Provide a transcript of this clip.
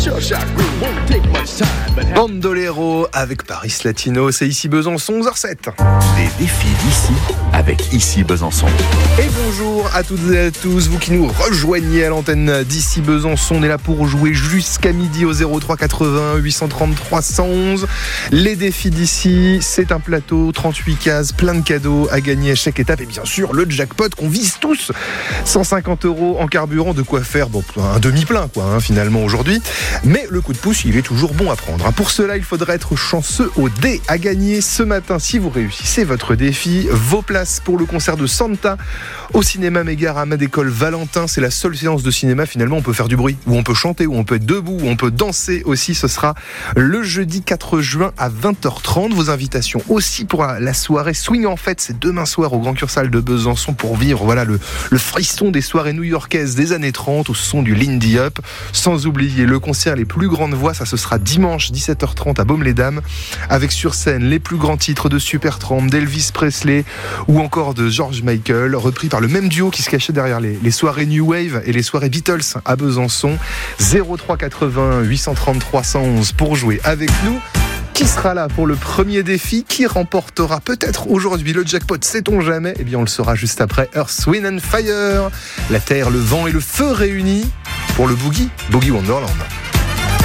Bandolero avec Paris Latino, c'est ici Besançon, 11h07. Des défis d'ici avec Ici Besançon. Et bonjour à toutes et à tous, vous qui nous rejoignez à l'antenne d'Ici Besançon. On est là pour jouer jusqu'à midi au 03 80 830 311. Les défis d'ici, c'est un plateau, 38 cases, plein de cadeaux à gagner à chaque étape. Et bien sûr, le jackpot qu'on vise tous. 150 € en carburant, de quoi faire un demi-plein finalement aujourd'hui. Mais le coup de pouce, il est toujours bon à prendre. Pour cela, il faudra être chanceux au dé à gagner ce matin. Si vous réussissez votre défi, vos places pour le concert de Santa au cinéma Mégare à Madécole Valentin. C'est la seule séance de cinéma finalement. On peut faire du bruit, où on peut chanter, où on peut être debout, où on peut danser aussi. Ce sera le jeudi 4 juin à 20h30. Vos invitations aussi pour la soirée Swing en Fête. C'est demain soir au Grand Cursal de Besançon pour vivre le frisson des soirées new-yorkaises des années 30 au son du Lindy Hop. Sans oublier le concert Les Plus Grandes Voix. Ça, ce sera dimanche 17h30 à Baume-les-Dames avec sur scène les plus grands titres de Supertramp, d'Elvis Presley ou encore de George Michael, repris par le même duo qui se cachait derrière les soirées New Wave et les soirées Beatles à Besançon. 03 80 830 311 pour jouer avec nous. Qui sera là pour le premier défi? Qui remportera peut-être aujourd'hui le jackpot? Sait-on jamais? Eh bien, on le saura juste après Earth, Wind and Fire. La terre, le vent et le feu réunis pour le Boogie Wonderland.